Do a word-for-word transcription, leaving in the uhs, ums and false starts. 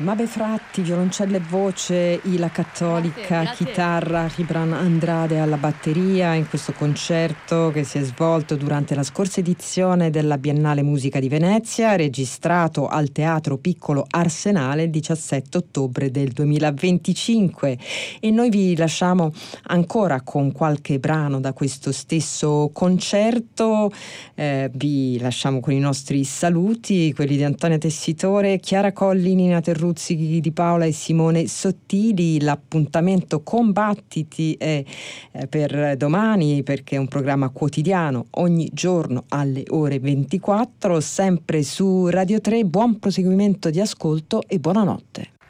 Mabe Fratti, violoncello e voce, Ila Cattolica, Grazie, grazie. chitarra, Gibran Andrade alla batteria in questo concerto che si è svolto durante la scorsa edizione della Biennale Musica di Venezia, registrato al Teatro Piccolo Arsenale il diciassette ottobre del duemilaventicinque. E noi vi lasciamo ancora con qualche brano da questo stesso concerto, eh, vi lasciamo con i nostri saluti, quelli di Antonia Tessitore, Chiara Colli, Nina Terruzzi, Di Paola e Simone Sottili. L'appuntamento con Battiti è eh, per domani, perché è un programma quotidiano ogni giorno alle ore ventiquattro, sempre su Radio tre. Buon proseguimento di ascolto e buonanotte.